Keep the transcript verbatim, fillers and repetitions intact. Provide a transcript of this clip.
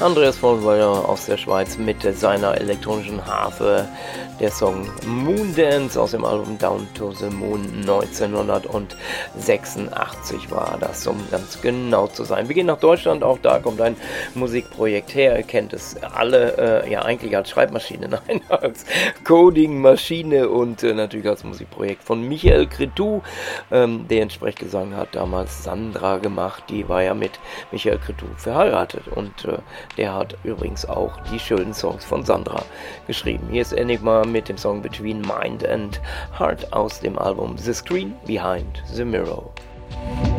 Andreas Vollweiler aus der Schweiz mit seiner elektronischen Harfe. Der Song Moondance aus dem Album Down to the Moon neunzehnhundertsechsundachtzig war das, um ganz genau zu sein. Wir gehen nach Deutschland, auch da kommt ein Musikprojekt her. Ihr kennt es alle, äh, ja eigentlich als Schreibmaschine, nein, als Coding-Maschine und äh, natürlich als Musikprojekt von Michael Cretu, ähm, der entsprechend Gesang hat damals Sandra gemacht. Die war ja mit Michael Cretu verheiratet und äh, der hat übrigens auch die schönen Songs von Sandra geschrieben. Hier ist Enigma mit dem Song Between Mind and Heart aus dem Album The Screen Behind the Mirror.